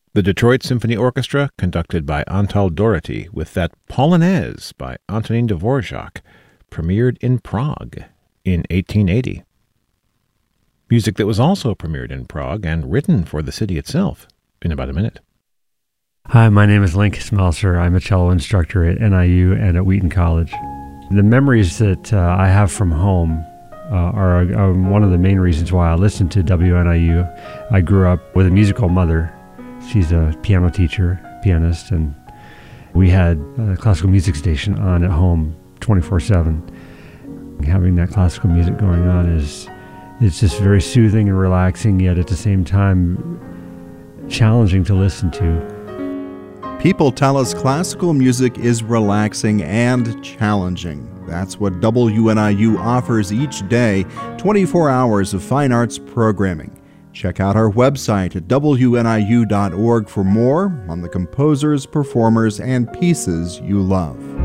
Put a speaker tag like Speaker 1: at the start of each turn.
Speaker 1: The Detroit Symphony Orchestra, conducted by Antal Doherty, with that Polonaise by Antonin Dvorak, premiered in Prague in 1880. Music that was also premiered in Prague and written for the city itself in about a minute.
Speaker 2: Hi, my name is Link Smelser. I'm a cello instructor at NIU and at Wheaton College. The memories that I have from home are one of the main reasons why I listen to WNIU. I grew up with a musical mother. She's a piano teacher, pianist, and we had a classical music station on at home 24/7. Having that classical music going on it's just very soothing and relaxing, yet at the same time challenging to listen to.
Speaker 3: People tell us classical music is relaxing and challenging. That's what WNIU offers each day, 24 hours of fine arts programming. Check out our website at wniu.org for more on the composers, performers, and pieces you love.